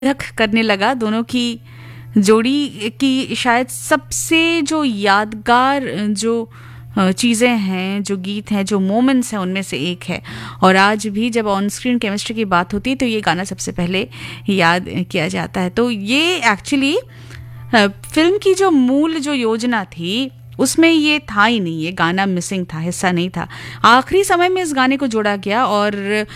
रख करने लगा। दोनों की जोड़ी की शायद सबसे जो यादगार जो चीज़ें हैं, जो गीत हैं, जो मोमेंट्स हैं, उनमें से एक है। और आज भी जब ऑन स्क्रीन केमिस्ट्री की बात होती है तो ये गाना सबसे पहले याद किया जाता है। तो ये एक्चुअली फिल्म की जो मूल जो योजना थी उसमें ये था ही नहीं, ये गाना मिसिंग था, हिस्सा नहीं था। आखिरी समय में इस गाने को जोड़ा गया और